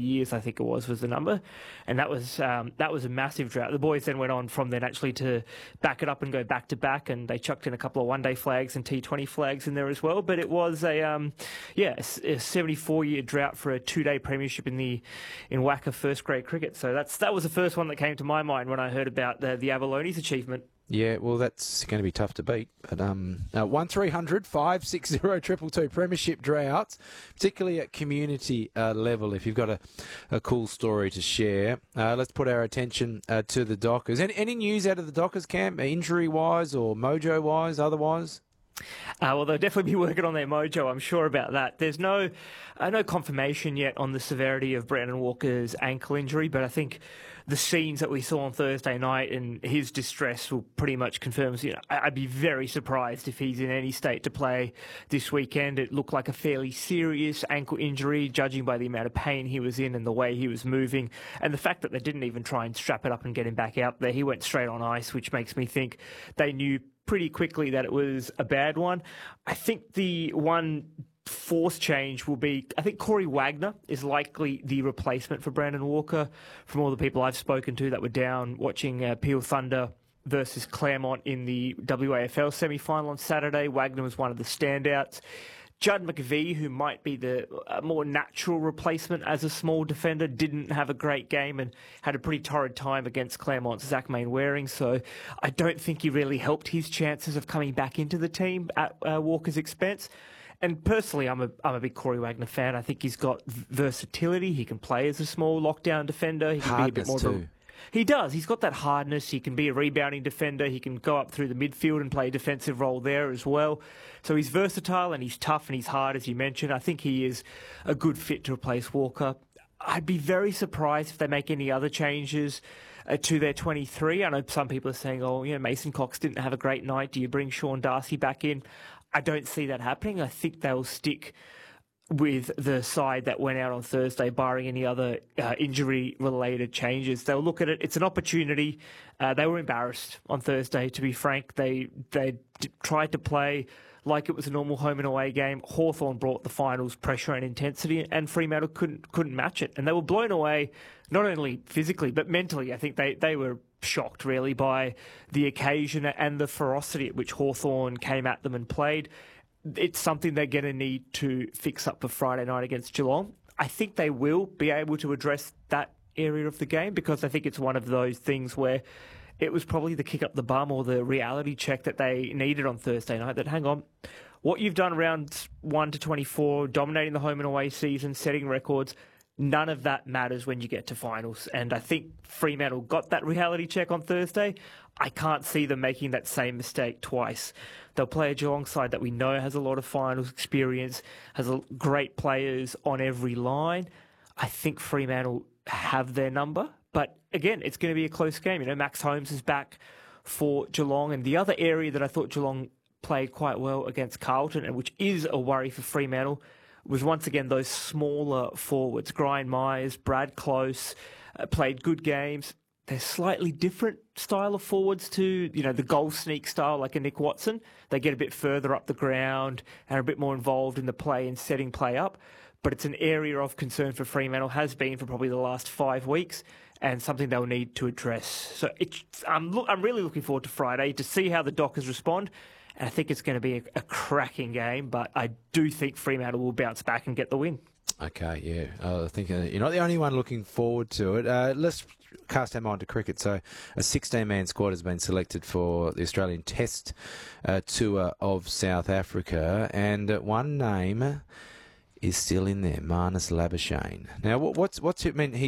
years, I think it was the number, and that was a massive drought. The boys then went on from then actually to back it up and go back to back, and they chucked in a couple of one-day flags and T20 flags in there as well. But it was a 74-year drought for a 2-day premiership in WACA first grade cricket. So that was the first one that came to my mind when I heard about the Abaloni's achievement. Yeah, well, that's going to be tough to beat. But 1300 560 222 premiership droughts, particularly at community level. If you've got a cool story to share, let's put our attention to the Dockers. Any news out of the Dockers camp, injury-wise or mojo-wise, otherwise? Well, they'll definitely be working on their mojo, I'm sure about that. There's no confirmation yet on the severity of Brandon Walker's ankle injury, but I think the scenes that we saw on Thursday night and his distress will pretty much confirm. I'd be very surprised if he's in any state to play this weekend. It looked like a fairly serious ankle injury, judging by the amount of pain he was in and the way he was moving, and the fact that they didn't even try and strap it up and get him back out there. He went straight on ice, which makes me think they knew pretty quickly that it was a bad one. I think the one force change will be, I think Corey Wagner is likely the replacement for Brandon Walker. From all the people I've spoken to that were down watching Peel Thunder versus Claremont in the WAFL semi-final on Saturday, Wagner was one of the standouts. Judd McVie, who might be the more natural replacement as a small defender, didn't have a great game and had a pretty torrid time against Claremont's Zach Mainwaring. So I don't think he really helped his chances of coming back into the team at Walker's expense. And personally, I'm a big Corey Wagner fan. I think he's got versatility. He can play as a small lockdown defender. He can be a bit more too. He does. He's got that hardness. He can be a rebounding defender. He can go up through the midfield and play a defensive role there as well. So he's versatile and he's tough and he's hard, as you mentioned. I think he is a good fit to replace Walker. I'd be very surprised if they make any other changes to their 23. I know some people are saying, Mason Cox didn't have a great night. Do you bring Sean Darcy back in? I don't see that happening. I think they'll stick with the side that went out on Thursday, barring any other injury-related changes. They'll look at it. It's an opportunity. They were embarrassed on Thursday, to be frank. They tried to play like it was a normal home and away game. Hawthorn brought the finals pressure and intensity, and Fremantle couldn't match it. And they were blown away, not only physically, but mentally. I think they were shocked, really, by the occasion and the ferocity at which Hawthorn came at them and played. It's something they're going to need to fix up for Friday night against Geelong. I think they will be able to address that area of the game, because I think it's one of those things where it was probably the kick up the bum or the reality check that they needed on Thursday night, that hang on, what you've done rounds 1 to 24, dominating the home and away season, setting records, none of that matters when you get to finals. And I think Fremantle got that reality check on Thursday. I can't see them making that same mistake twice. They'll play a Geelong side that we know has a lot of finals experience, has great players on every line. I think Fremantle have their number. But again, it's going to be a close game. Max Holmes is back for Geelong. And the other area that I thought Geelong played quite well against Carlton, and which is a worry for Fremantle, was once again those smaller forwards. Brian Myers, Brad Close, played good games. They're slightly different style of forwards to, the goal sneak style like a Nick Watson. They get a bit further up the ground and are a bit more involved in the play and setting play up. But it's an area of concern for Fremantle, has been for probably the last 5 weeks, and something they'll need to address. So I'm really looking forward to Friday to see how the Dockers respond. And I think it's going to be a cracking game, but I do think Fremantle will bounce back and get the win. Okay, yeah. I think you're not the only one looking forward to it. Let's cast our mind to cricket. So a 16-man squad has been selected for the Australian Test Tour of South Africa, and one name is still in there, Marnus Labuschagne. Now, what's it mean?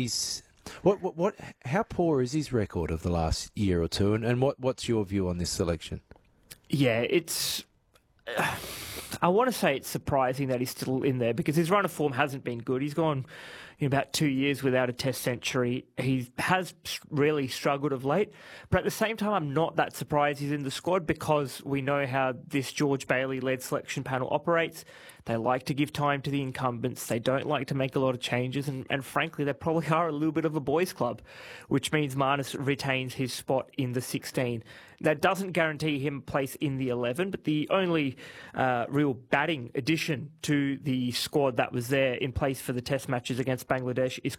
How poor is his record of the last year or two, and what's your view on this selection? Yeah, it's... I want to say it's surprising that he's still in there, because his run of form hasn't been good. He's gone about 2 years without a Test century. He has really struggled of late. But at the same time, I'm not that surprised he's in the squad, because we know how this George Bailey-led selection panel operates. They like to give time to the incumbents. They don't like to make a lot of changes. And frankly, they probably are a little bit of a boys' club, which means Marnus retains his spot in the 16. That doesn't guarantee him a place in the 11, but the only real batting addition to the squad that was there in place for the Test matches against Bangladesh is